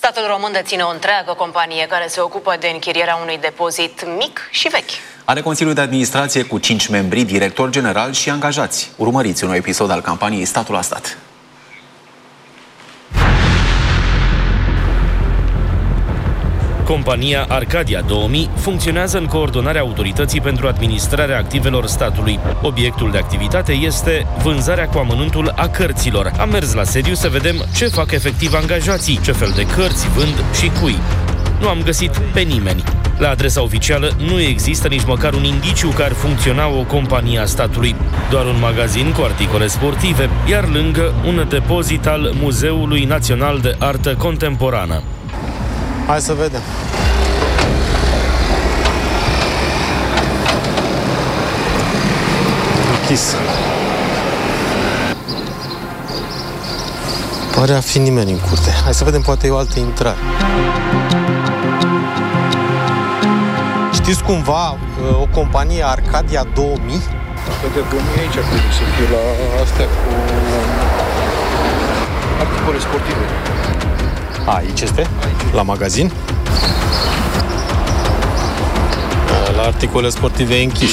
Statul român deține o întreagă companie care se ocupă de închirierea unui depozit mic și vechi. Are Consiliul de Administrație cu 5 membri, director general și angajați. Urmăriți un nou episod al campaniei Statul la Stat. Compania Arcadia 2000 funcționează în coordonarea Autorității pentru Administrarea Activelor Statului. Obiectul de activitate este vânzarea cu amănuntul a cărților. Am mers la sediu să vedem ce fac efectiv angajații, ce fel de cărți vând și cui. Nu am găsit pe nimeni. La adresa oficială nu există nici măcar un indiciu că ar funcționa o companie a statului. Doar un magazin cu articole sportive, iar lângă un depozit al Muzeului Național de Artă Contemporană. Hai să vedem. Închis. Pare a fi nimeni în curte. Hai să vedem, poate e o altă intrare. Știți cumva o companie Arcadia 2000? Arcadia 2000 aici trebuie să fie la astea cu articole sportive. Aici este? Aici. La magazin? La articole sportive e închis.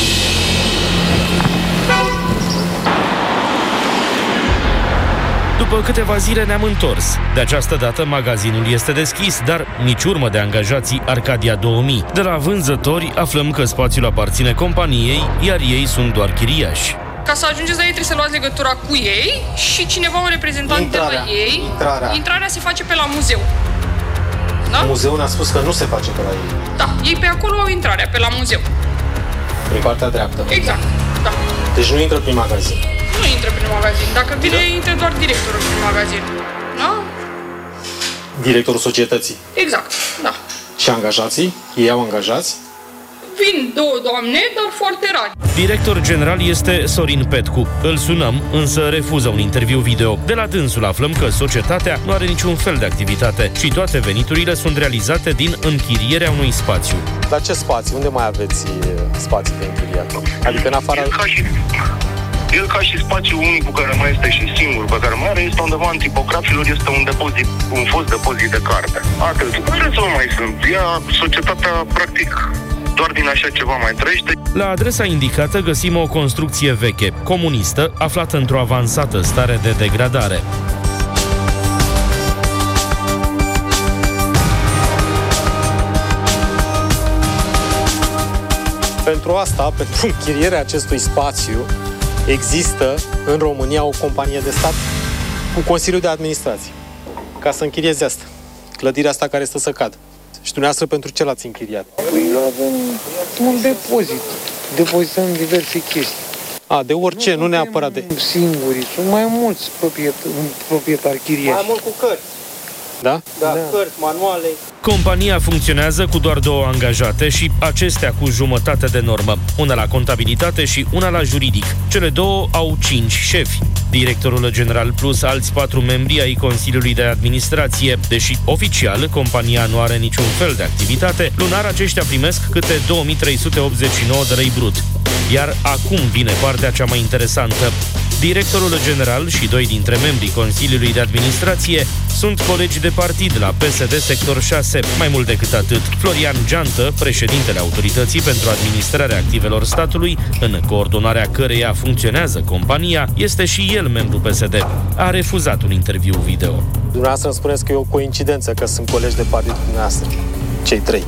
După câteva zile ne-am întors. De această dată magazinul este deschis, dar nici urmă de angajații Arcadia 2000. De la vânzători aflăm că spațiul aparține companiei, iar ei sunt doar chiriași. Ca să ajungeți la ei trebuie să luați legătura cu ei și cineva, un reprezentant de la ei. Intrarea se face pe la muzeu. Da? Muzeul ne-a spus că nu se face pe la ei. Da, ei pe acolo au intrarea, pe la muzeu. Prin partea dreaptă. Exact, da. Deci nu intră prin magazin. Nu intră prin magazin. Dacă vine, intră doar directorul prin magazin. Da? Directorul societății. Exact, da. Și angajații? Ei au angajați? Vin două doamne, dar foarte rari. Director general este Sorin Petcu. Îl sunăm, însă refuză un interviu video. De la dânsul aflăm că societatea nu are niciun fel de activitate și toate veniturile sunt realizate din închirierea unui spațiu. La ce spațiu? Unde mai aveți spații de închiriat? Adică în afară... El ca și spațiul unicul care mai este și singur pe care mai are este undeva în tipografilor, este un depozit, un fost depozit de carte. Atât. Care să mai sunt? Societatea practic doar din așa ceva mai trăiește. La adresa indicată găsim o construcție veche, comunistă, aflată într-o avansată stare de degradare. Pentru asta, pentru închirierea acestui spațiu, există în România o companie de stat cu Consiliul de Administrație, ca să închirieze asta, clădirea asta care stă să cadă. Și dumneavoastră pentru ce l-ați închiriat? Păi avem un depozit. Depozităm diverse chestii. De orice, nu neapărat de... Singuri, sunt mai mulți proprietari chiriași. Mai mult cu cărți. Da? Da, cărți, manuale. Compania funcționează cu doar 2 angajate și acestea cu jumătate de normă. Una la contabilitate și una la juridic. Cele 2 au 5 șefi. Directorul general plus alți 4 membri ai Consiliului de Administrație. Deși oficial compania nu are niciun fel de activitate, lunar aceștia primesc câte 2389 de lei brut. Iar acum vine partea cea mai interesantă. Directorul general și 2 dintre membrii Consiliului de Administrație sunt colegi de partid la PSD Sector 6. Mai mult decât atât, Florian Geantă, președintele Autorității pentru Administrarea Activelor Statului, în coordonarea căreia funcționează compania, este și el membru PSD. A refuzat un interviu video. Dumneavoastră îmi spuneți că e o coincidență că sunt colegi de partid cu dumneavoastră, cei 3.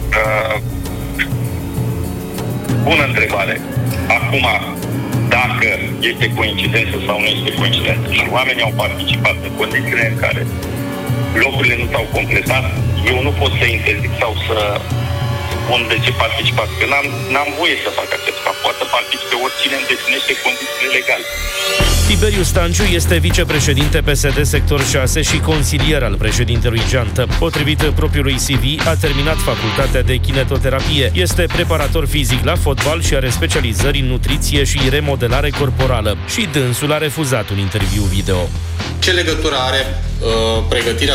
Bună întrebare. Acum, dacă este coincidență sau nu este coincidență și oamenii au participat în condițiile în care locurile nu s-au completat, eu nu pot să interzic sau să spun de ce participat, că n-am voie să fac acest fapt. Poate participe oricine îndeplinește condițiile legale. Tiberiu Stanciu este vicepreședinte PSD Sector 6 și consilier al președintelui Geantă. Potrivit propriului CV, a terminat facultatea de kinetoterapie. Este preparator fizic la fotbal și are specializări în nutriție și remodelare corporală. Și dânsul a refuzat un interviu video. Ce legătură are pregătirea